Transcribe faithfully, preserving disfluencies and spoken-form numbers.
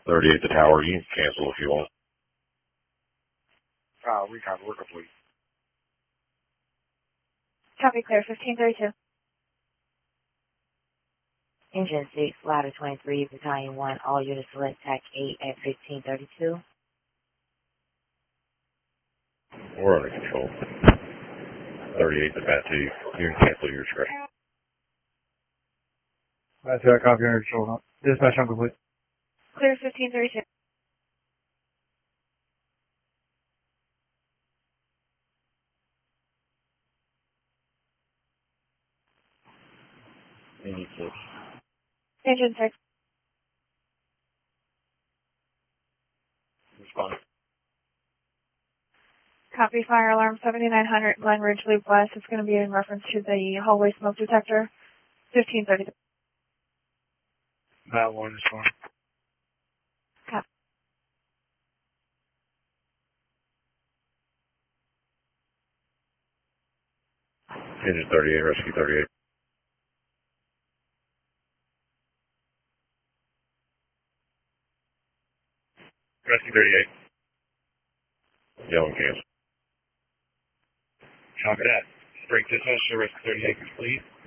thirty-eight the tower. You can cancel if you want. Uh, recon, we're complete. Copy, clear, fifteen thirty-two. Engine six, ladder twenty-three, battalion one, all units select T A C eight at fifteen thirty-two. We're under control. thirty-eight to bat two. You can cancel your script. That's it, copy under control. Dispatch, I'm complete. Clear, fifteen thirty-two. Engine six. Engine six. Respond. Copy, fire alarm seventy-nine hundred Glen Ridge Loop West. It's going to be in reference to the hallway smoke detector. fifteen thirty-two. That one is fine. Copy. Engine thirty-eight, rescue thirty-eight. Rescue thirty-eight. Yell and cancel. Copy that. Break dispatch to rescue thirty-eight, complete.